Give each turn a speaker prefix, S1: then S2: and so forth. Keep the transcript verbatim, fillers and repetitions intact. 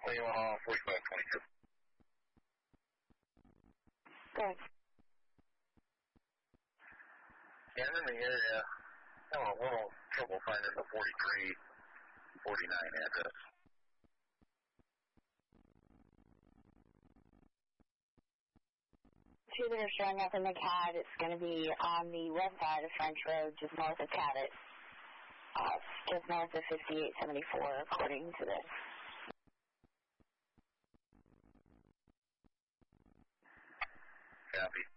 S1: Lima Hall, forty-five twenty-two.
S2: Thanks.
S1: Yeah, I'm in the area. Having a little trouble finding the forty-three forty-nine address.
S2: Two that are showing up in the C A D. It's going to be on the west side of French Road, just north of Cabot. Uh, just north of fifty-eight seventy-four, according to this.
S1: Copy.